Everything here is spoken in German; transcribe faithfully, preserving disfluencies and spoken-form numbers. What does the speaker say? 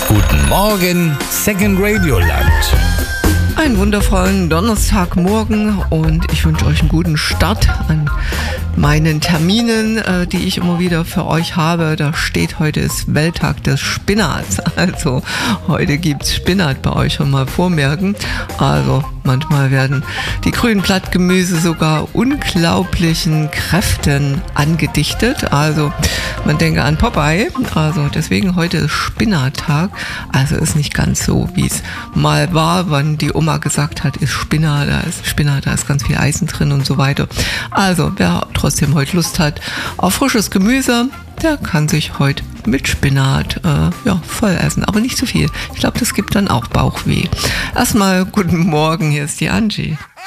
Guten Morgen, Second Radio Land. Einen wundervollen Donnerstagmorgen und ich wünsche euch einen guten Start an meinen Terminen, die ich immer wieder für euch habe. Da steht, heute ist Welttag des Spinats. Also heute gibt's Spinat bei euch, schon mal vormerken. Also manchmal werden die grünen Blattgemüse sogar unglaublichen Kräften angedichtet. Also man denke an Popeye. Also deswegen heute ist Spinattag. Also ist nicht ganz so, wie es mal war, wann die Oma gesagt hat, ist Spinat, da ist Spinat, da ist ganz viel Eisen drin und so weiter. Also wer trotzdem heute Lust hat auf frisches Gemüse, der kann sich heute mit Spinat äh, ja, voll essen, aber nicht zu viel. Ich glaube, das gibt dann auch Bauchweh. Erstmal guten Morgen, hier ist die Angie.